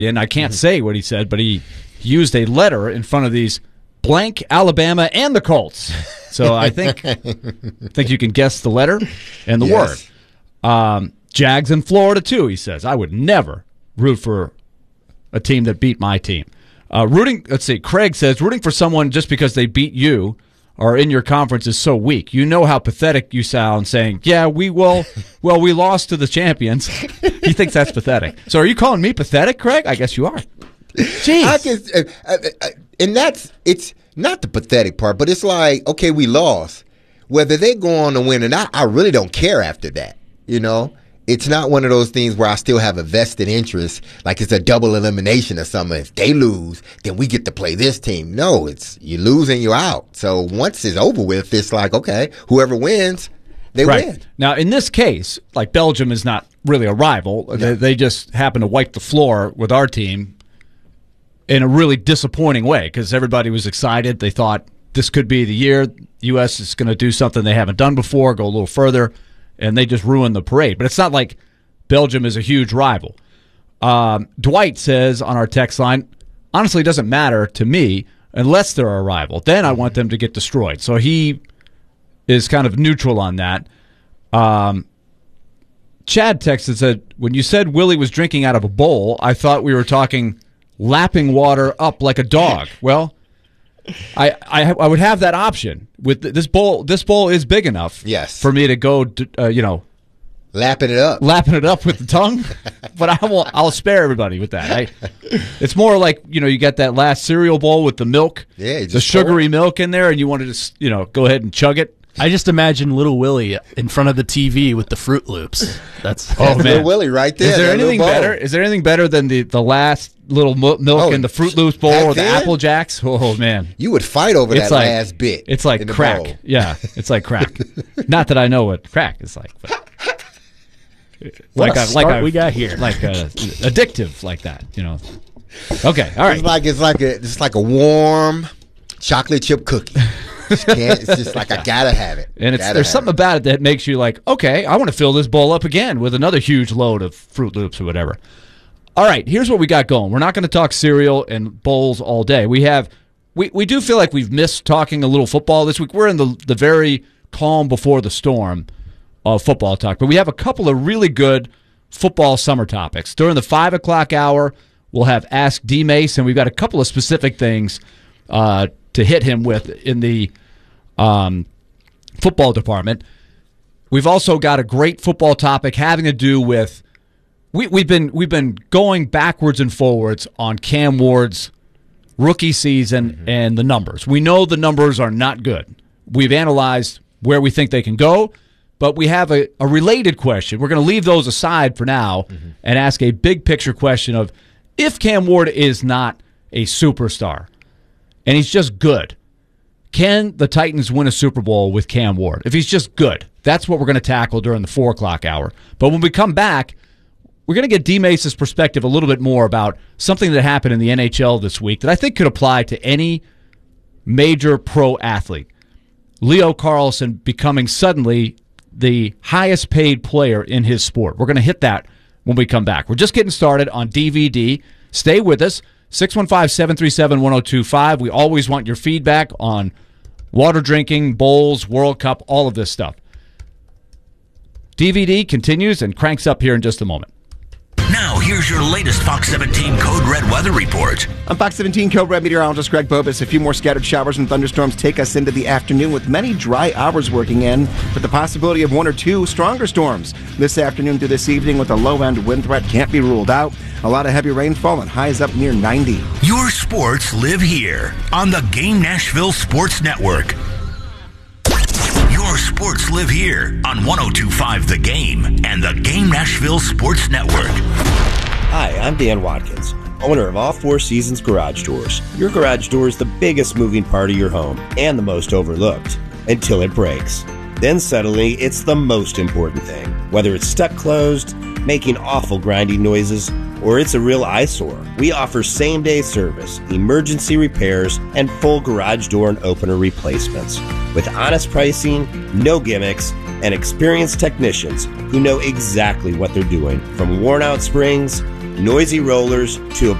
and I can't say what he said, but he used a letter in front of these blank Alabama and the Colts. So I think you can guess the letter and the word. Jags in Florida too, he says. I would never root for a team that beat my team. Craig says, rooting for someone just because they beat you or in your conference is so weak. You know how pathetic you sound saying, yeah, we lost to the champions. He thinks that's pathetic. So are you calling me pathetic, Craig? I guess you are. Jeez. And it's not the pathetic part, but it's like, okay, we lost. Whether they go on to win or not, I really don't care after that, you know? It's not one of those things where I still have a vested interest, like it's a double elimination or something. If they lose, then we get to play this team. No, it's you lose and you're out. So once it's over with, it's like, okay, whoever wins, they win. Now, in this case, like Belgium is not really a rival. No. They just happen to wipe the floor with our team in a really disappointing way because everybody was excited. They thought this could be the year. U.S. is going to do something they haven't done before, go a little further. And they just ruined the parade. But it's not like Belgium is a huge rival. Dwight says on our text line, honestly, it doesn't matter to me unless they're a rival. Then I want them to get destroyed. So he is kind of neutral on that. Chad texted and said, when you said Willie was drinking out of a bowl, I thought we were talking lapping water up like a dog. Well, I would have that option with this bowl. This bowl is big enough, for me to go, lapping it up with the tongue. But I'll spare everybody with that. It's more like you get that last cereal bowl with the milk, the sugary milk in there, and you want to just go ahead and chug it. I just imagine Little Willie in front of the TV with the Fruit Loops. That's man, Little Willie right there. Is there anything better? Is there anything better than the last little milk in the Fruit Loops bowl or the Apple Jacks? Oh man, you would fight over that last bit. It's like crack. Bowl. Yeah, it's like crack. Not that I know what crack is like. But we got here, like addictive, like that. Okay, all right. It's like a warm chocolate chip cookie. It's just like I gotta have it. And there's something about it that makes you like, okay, I want to fill this bowl up again with another huge load of Fruit Loops or whatever. All right, here's what we got going. We're not going to talk cereal and bowls all day. We do feel like we've missed talking a little football this week. We're in the very calm before the storm of football talk, but we have a couple of really good football summer topics. During the 5 o'clock hour, we'll have Ask D. Mace, and we've got a couple of specific things to hit him with in the football department. We've also got a great football topic having to do with we've been going backwards and forwards on Cam Ward's rookie season and the numbers. We know the numbers are not good. We've analyzed where we think they can go, but we have a related question. We're going to leave those aside for now and ask a big picture question of if Cam Ward is not a superstar and he's just good, can the Titans win a Super Bowl with Cam Ward? If he's just good, that's what we're going to tackle during the 4 o'clock hour. But when we come back, we're going to get D. Mace's perspective a little bit more about something that happened in the NHL this week that I think could apply to any major pro athlete. Leo Carlsson becoming suddenly the highest paid player in his sport. We're going to hit that when we come back. We're just getting started on DVD. Stay with us. 615-737-1025. We always want your feedback on water drinking, bowls, World Cup, all of this stuff. DVD continues and cranks up here in just a moment. Now, here's your latest Fox 17 Code Red weather report. I'm Fox 17 Code Red meteorologist Greg Bobus. A few more scattered showers and thunderstorms take us into the afternoon with many dry hours working in, but the possibility of 1 or 2 stronger storms this afternoon through this evening with a low-end wind threat can't be ruled out. A lot of heavy rainfall and highs up near 90. Your sports live here on the Game Nashville Sports Network. Your sports live here on 102.5 The Game and the Game Nashville Sports Network. Hi, I'm Dan Watkins, owner of All Four Seasons Garage Doors. Your garage door is the biggest moving part of your home and the most overlooked until it breaks. Then suddenly, it's the most important thing. Whether it's stuck closed, making awful grinding noises, or it's a real eyesore, we offer same-day service, emergency repairs, and full garage door and opener replacements. With honest pricing, no gimmicks, and experienced technicians who know exactly what they're doing. From worn-out springs, noisy rollers to a